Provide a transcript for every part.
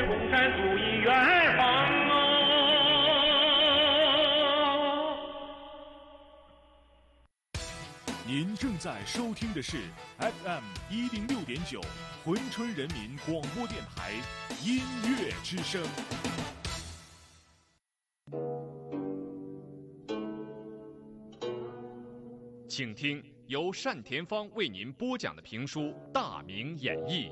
见公山足以远方哦。 您正在收听的是 FM 106.9珲春人民广播电台音乐之声。 请听由单田芳为您播讲的评书《大明演义》。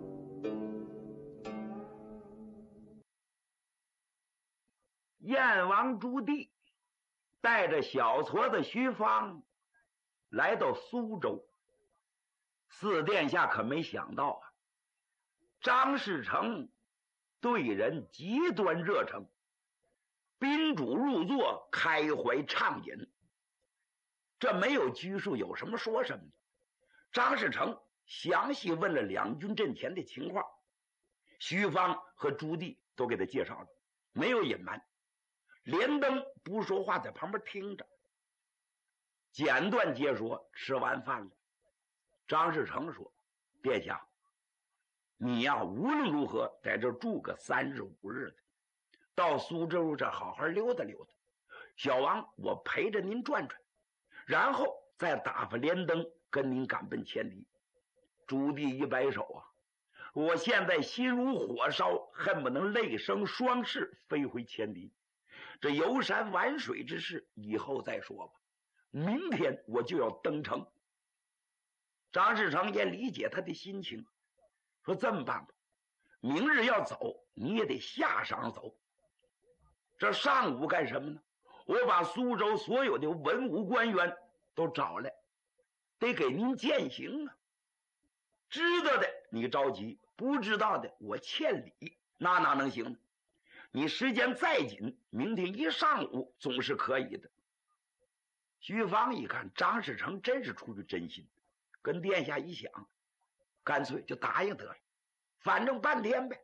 燕王朱棣带着小矬子徐芳来到苏州，四殿下可没想到啊，张士诚对人极端热诚，宾主入座，开怀畅饮。这没有拘束，有什么说什么。张士诚详细问了两军阵前的情况，徐芳和朱棣都给他介绍了，没有隐瞒。连登不说话，在旁边听着，简短接说。吃完饭了，张士诚说：“殿下，你呀，无论如何在这住个3日5日的，到苏州这好好溜达溜达。小王，我陪着您转转，然后再打发连登跟您赶奔千里。”朱棣一摆手啊，我现在心如火烧，恨不能泪生双翅，飞回千里。这游山玩水之事以后再说吧，明天我就要登城。张士诚也理解他的心情，说这么办吧，明日要走，你也得下晌走。这上午干什么呢？我把苏州所有的文武官员都找来，得给您践行啊。知道的你着急，不知道的我欠礼，那哪能行呢？你时间再紧，明天一上午总是可以的。徐芳一看张士诚真是出于真心，跟殿下一想，干脆就答应得了，反正半天呗。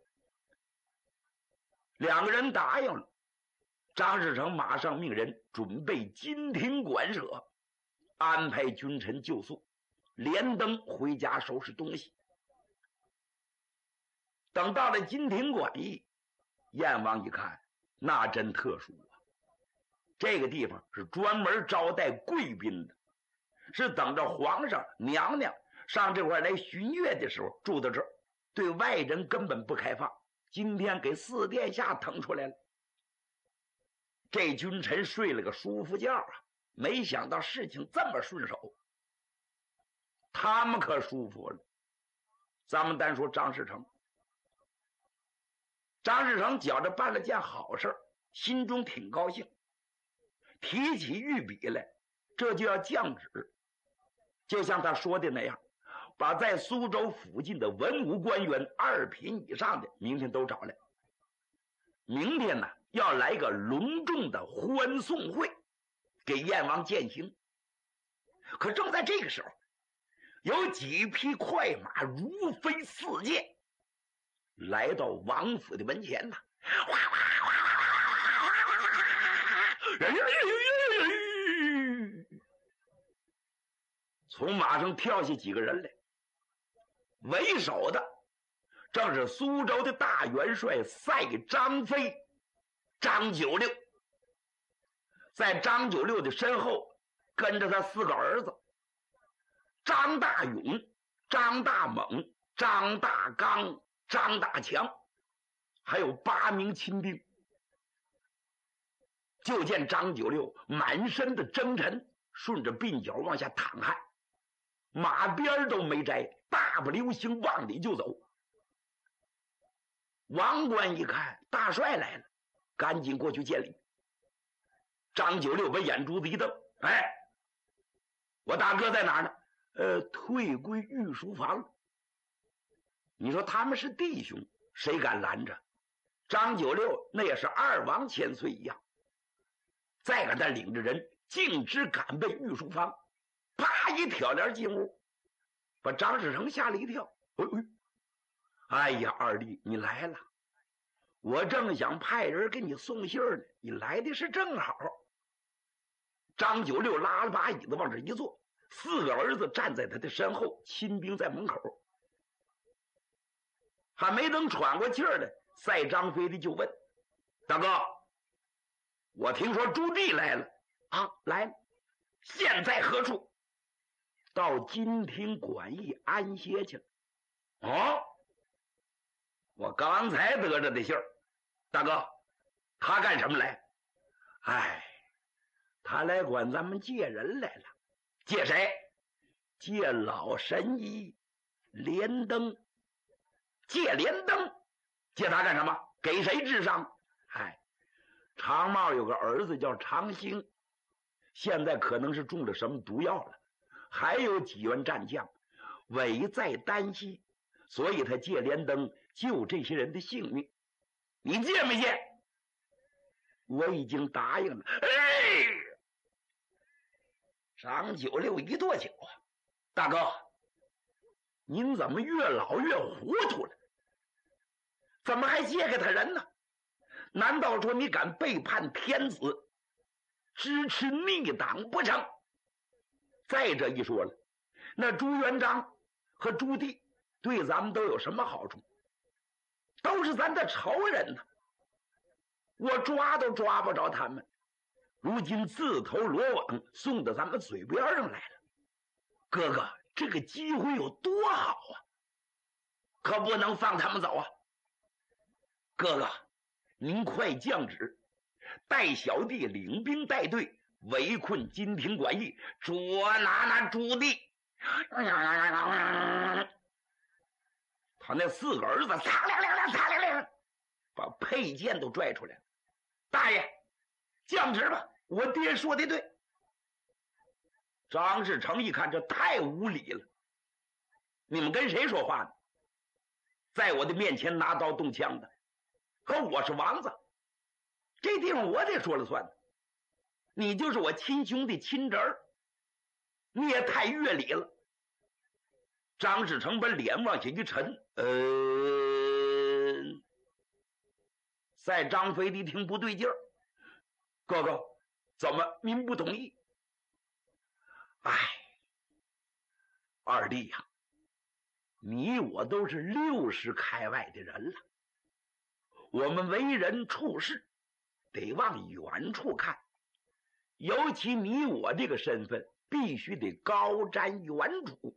两个人答应了，张士诚马上命人准备金庭馆舍，安排君臣就宿，连登回家收拾东西。等到了金庭馆驿，燕王一看，那真特殊啊！这个地方是专门招待贵宾的，是等着皇上娘娘上这块来巡阅的时候住到这儿，对外人根本不开放。今天给四殿下腾出来了，这君臣睡了个舒服觉啊！没想到事情这么顺手，他们可舒服了。咱们单说张士诚，张士诚觉着办了件好事，心中挺高兴，提起御笔来，这就要降旨。就像他说的那样，把在苏州附近的文武官员2品以上的明天都找来。明天呢，要来个隆重的欢送会，给燕王践行。可正在这个时候，有几匹快马如飞似箭，来到王府的门前呐，从马上跳下几个人来，为首的正是苏州的大元帅赛张飞张九六，在张九六的身后跟着他4个儿子张大勇、张大猛、张大刚、张大强，还有8名亲兵。就见张九六满身的征尘，顺着鬓角往下淌汗，马鞭都没摘，大步流星往里就走。王冠一看大帅来了，赶紧过去见礼。张九六把眼珠子一瞪，哎，我大哥在哪儿呢？退归御书房。你说他们是弟兄，谁敢拦着？张九六那也是2王千岁一样，再给他领着人径直赶奔御书房，啪一挑帘进屋，把张士诚吓了一跳。哎呀，二弟你来了，我正想派人给你送信呢，你来的是正好。张九六拉了把椅子往这一坐，4个儿子站在他的身后，亲兵在门口。还没等喘过气儿来， 赛张飞的就问：“大哥，我听说朱棣来了啊，来了，现在何处？”到金庭馆驿安歇去了。哦，我刚才得着的信儿，大哥，他干什么来？哎，他来管咱们借人来了。借谁？借老神医连登。借连登，借他干什么？给谁治伤？哎，常茂有个儿子叫常兴，现在可能是中了什么毒药了，还有几员战将危在旦夕，所以他借连登救这些人的性命。你借没借？我已经答应了。张九六一跺脚啊，大哥，您怎么越老越糊涂了？怎么还借给他人呢？难道说你敢背叛天子，支持逆党不成？再者一说了，那朱元璋和朱棣对咱们都有什么好处？都是咱的仇人呢，我抓都抓不着他们，如今自投罗网，送到咱们嘴边上来了。哥哥，这个机会有多好啊，可不能放他们走啊！哥哥，您快降旨，带小弟领兵带队围困金庭馆驿，捉拿那朱棣。他那4个儿子擦亮亮亮擦亮亮，把佩剑都拽出来了。大爷，降旨吧，我爹说的对。张士诚一看，这太无理了，你们跟谁说话呢？在我的面前拿刀动枪的，可我是王子，这地方我得说了算的。你就是我亲兄弟亲侄儿，你也太越礼了。张士诚把脸往下一沉，赛张飞一听不对劲儿，哥哥，怎么您不同意？哎，二弟呀，你我都是60开外的人了，我们为人处事得往远处看，尤其你我这个身份必须得高瞻远瞩。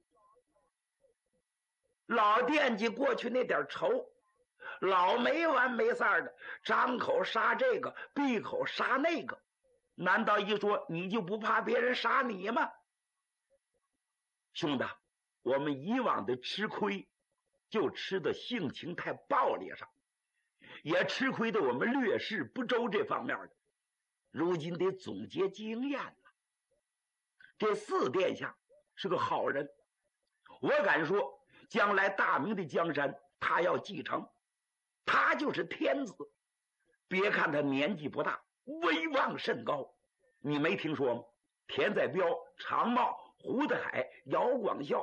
老惦记过去那点仇，老没完没散的张口杀这个，闭口杀那个，难道一说你就不怕别人杀你吗？兄弟，我们以往的吃亏就吃的性情太暴烈上，也吃亏的我们略事不周这方面的，如今得总结经验了。这4殿下是个好人，我敢说将来大明的江山他要继承，他就是天子。别看他年纪不大，威望甚高，你没听说吗？田载彪、常茂、胡德海、姚广孝